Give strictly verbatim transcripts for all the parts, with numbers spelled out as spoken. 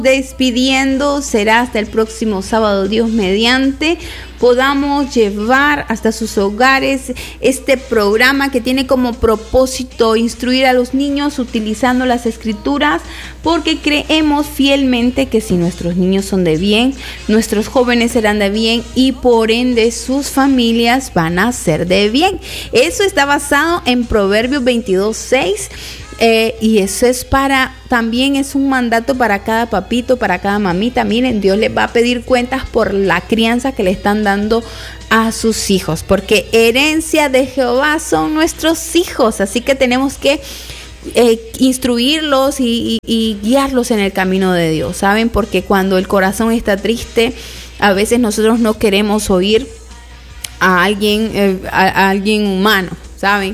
Despidiendo, será hasta el próximo sábado, Dios mediante, podamos llevar hasta sus hogares este programa que tiene como propósito instruir a los niños utilizando las escrituras, porque creemos fielmente que si nuestros niños son de bien, nuestros jóvenes serán de bien y por ende sus familias van a ser de bien. Eso está basado en Proverbios veintidós seis. Eh, y eso es para, también es un mandato para cada papito, para cada mamita. Miren, Dios les va a pedir cuentas por la crianza que le están dando a sus hijos, porque herencia de Jehová son nuestros hijos, así que tenemos que eh, instruirlos y, y, y guiarlos en el camino de Dios, ¿saben? Porque cuando el corazón está triste, a veces nosotros no queremos oír a alguien, eh, a, a alguien humano, ¿saben?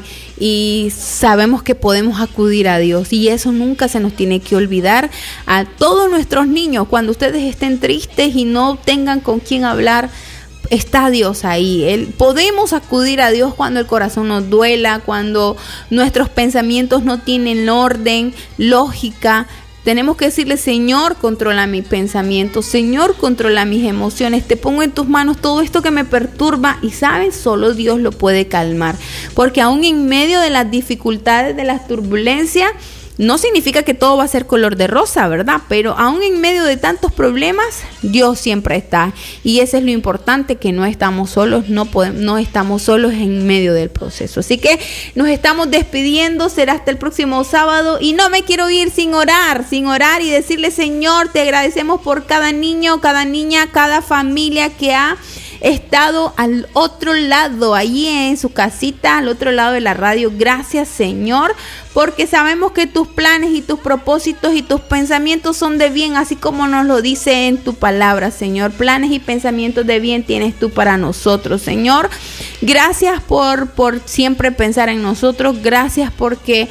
Y sabemos que podemos acudir a Dios, y eso nunca se nos tiene que olvidar. A todos nuestros niños, cuando ustedes estén tristes y no tengan con quién hablar, está Dios ahí. Él, podemos acudir a Dios cuando el corazón nos duela, cuando nuestros pensamientos no tienen orden, lógica. Tenemos que decirle: Señor, controla mi pensamiento, Señor, controla mis emociones, te pongo en tus manos todo esto que me perturba. Y sabes, solo Dios lo puede calmar, porque aún en medio de las dificultades, de las turbulencias, no significa que todo va a ser color de rosa, ¿verdad? Pero aún en medio de tantos problemas, Dios siempre está. Y eso es lo importante, que no estamos solos, no podemos, no estamos solos en medio del proceso. Así que nos estamos despidiendo, será hasta el próximo sábado. Y no me quiero ir sin orar, sin orar y decirle: Señor, te agradecemos por cada niño, cada niña, cada familia que ha estado al otro lado, allí en su casita, al otro lado de la radio. Gracias, Señor, porque sabemos que tus planes y tus propósitos y tus pensamientos son de bien, así como nos lo dice en tu palabra, Señor. Planes y pensamientos de bien tienes tú para nosotros, Señor. Gracias por, por siempre pensar en nosotros. Gracias porque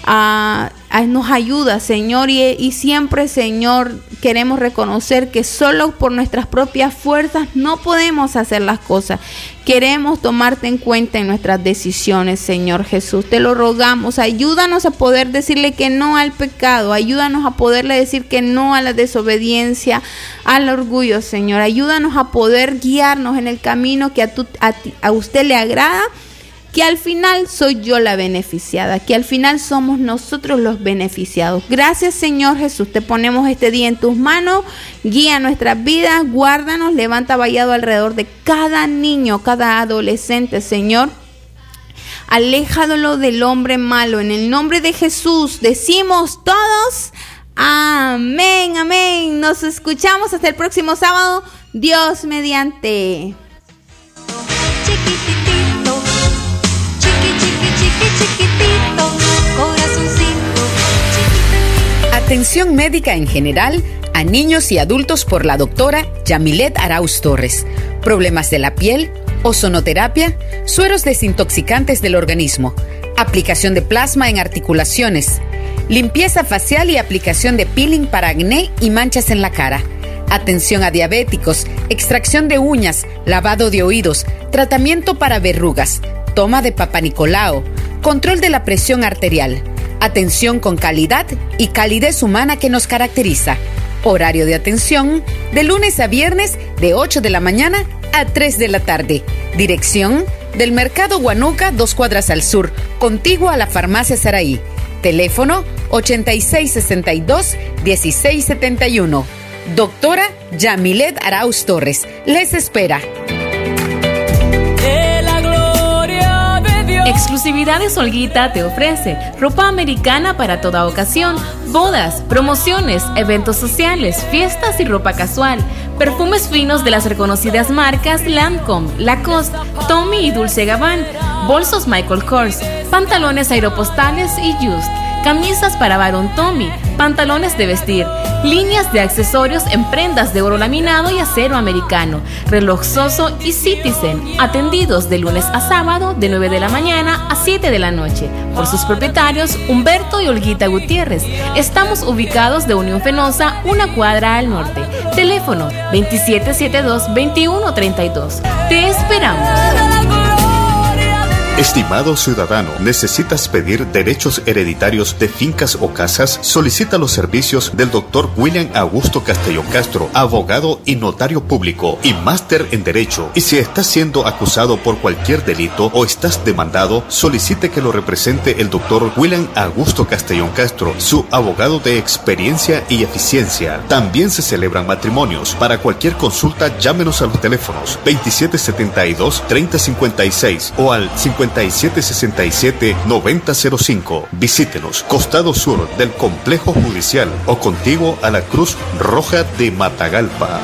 Uh, nos ayuda, Señor, y, y siempre, Señor, queremos reconocer que solo por nuestras propias fuerzas no podemos hacer las cosas. Queremos tomarte en cuenta en nuestras decisiones, Señor Jesús. Te lo rogamos. Ayúdanos a poder decirle que no al pecado. Ayúdanos a poderle decir que no a la desobediencia, al orgullo, Señor. Ayúdanos a poder guiarnos en el camino que a, tu, a, a usted le agrada, que al final soy yo la beneficiada, que al final somos nosotros los beneficiados. Gracias, Señor Jesús, te ponemos este día en tus manos, guía nuestras vidas, guárdanos, levanta vallado alrededor de cada niño, cada adolescente, Señor. Aléjalo del hombre malo, en el nombre de Jesús decimos todos, amén, amén. Nos escuchamos hasta el próximo sábado, Dios mediante. Atención médica en general a niños y adultos por la doctora Yamilet Arauz Torres. Problemas de la piel, ozonoterapia, sueros desintoxicantes del organismo, aplicación de plasma en articulaciones, limpieza facial y aplicación de peeling para acné y manchas en la cara. Atención a diabéticos, extracción de uñas, lavado de oídos, tratamiento para verrugas, toma de Papa Nicolau, control de la presión arterial. Atención con calidad y calidez humana que nos caracteriza. Horario de atención de lunes a viernes de ocho de la mañana a tres de la tarde. Dirección del Mercado Huanuca, dos cuadras al sur, contiguo a la Farmacia Saraí. Teléfono ochenta y seis sesenta y dos dieciséis setenta y uno. Doctora Yamilet Arauz Torres les espera. Exclusividades Olguita te ofrece ropa americana para toda ocasión, bodas, promociones, eventos sociales, fiestas y ropa casual. Perfumes finos de las reconocidas marcas Lancôme, Lacoste, Tommy y Dolce Gabbana. Bolsos Michael Kors, pantalones aeropostales y Just. Camisas para varón Tommy, pantalones de vestir, líneas de accesorios en prendas de oro laminado y acero americano, reloj Soso y Citizen, atendidos de lunes a sábado de nueve de la mañana a siete de la noche, por sus propietarios Humberto y Olguita Gutiérrez. Estamos ubicados de Unión Fenosa, una cuadra al norte. Teléfono veintisiete setenta y dos veintiuno treinta y dos. Te esperamos. Estimado ciudadano, ¿necesitas pedir derechos hereditarios de fincas o casas? Solicita los servicios del doctor William Augusto Castellón Castro, abogado y notario público y máster en Derecho. Y si estás siendo acusado por cualquier delito o estás demandado, solicite que lo represente el doctor William Augusto Castellón Castro, su abogado de experiencia y eficiencia. También se celebran matrimonios. Para cualquier consulta, llámenos a los teléfonos veintisiete setenta y dos, treinta cincuenta y seis o al cincuenta y siete sesenta y siete, noventa cero cinco. Visítenos, costado sur del complejo judicial o contiguo a la Cruz Roja de Matagalpa.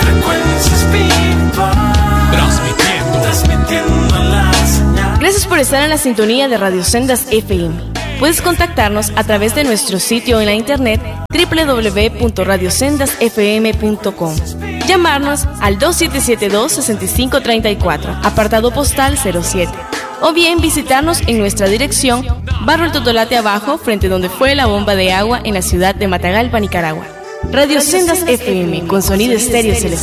Gracias por estar en la sintonía de Radio Sendas F M. Puedes contactarnos a través de nuestro sitio en la internet doble u doble u doble u punto radio sendas f m punto com. Llamarnos al dos siete siete dos, seis cinco tres cuatro, apartado postal cero siete. O bien visitarnos en nuestra dirección, Barrio El Totolate Abajo, frente donde fue la bomba de agua en la ciudad de Matagalpa, Nicaragua. Radio Sendas F M, con sonido estéreo celestial.